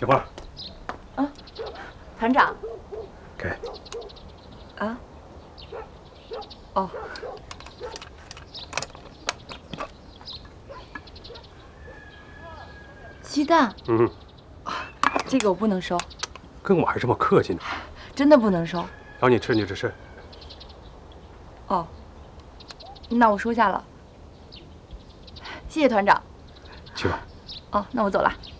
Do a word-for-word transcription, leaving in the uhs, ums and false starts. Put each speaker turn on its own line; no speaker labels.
菊花。
啊，团长。
给。
啊。哦。鸡蛋。
嗯。
这个我不能收。
跟我还这么客气呢。
真的不能收。
让你吃你就吃。
哦。那我收下了。谢谢团长。
去吧。
哦，那我走了。